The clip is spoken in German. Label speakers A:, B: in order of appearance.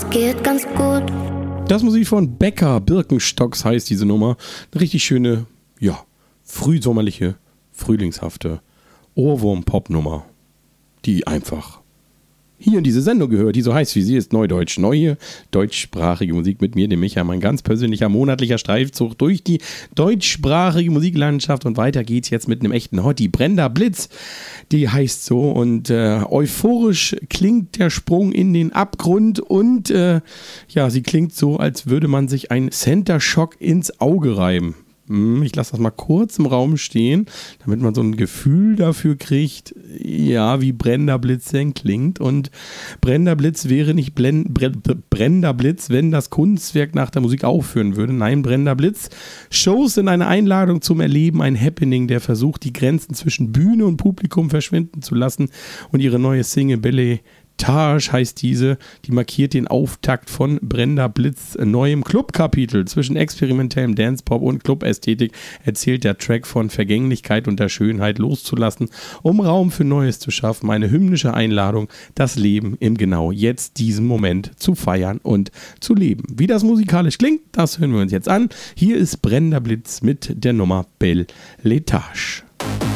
A: es geht ganz gut.
B: Das Musik von Becker, Birkenstocks heißt diese Nummer. Eine richtig schöne, ja, frühsommerliche, frühlingshafte Ohrwurm-Pop-Nummer, die einfach hier in diese Sendung gehört, die so heißt wie sie ist, Neudeutsch. Neue deutschsprachige Musik mit mir, dem Micha, mein ganz persönlicher monatlicher Streifzug durch die deutschsprachige Musiklandschaft. Und weiter geht's jetzt mit einem echten Hottie. Brenda Blitz, die heißt so. Und euphorisch klingt der Sprung in den Abgrund. Und ja, sie klingt so, als würde man sich ein Center Shock ins Auge reiben. Ich lasse das mal kurz im Raum stehen, damit man so ein Gefühl dafür kriegt, ja, wie Brenda Blitz denn klingt. Und Brenda Blitz wäre nicht Brenda Blitz, wenn das Kunstwerk nach der Musik aufhören würde. Nein, Brenda Blitz. Shows sind eine Einladung zum Erleben, ein Happening, der versucht, die Grenzen zwischen Bühne und Publikum verschwinden zu lassen. Und ihre neue Single Belle Tage heißt diese, die markiert den Auftakt von Brenda Blitz neuem Clubkapitel. Zwischen experimentellem Dancepop und Clubästhetik erzählt der Track von Vergänglichkeit und der Schönheit loszulassen, um Raum für Neues zu schaffen. Eine hymnische Einladung, das Leben im genau jetzt diesem Moment zu feiern und zu leben. Wie das musikalisch klingt, das hören wir uns jetzt an. Hier ist Brenda Blitz mit der Nummer Belle Tage.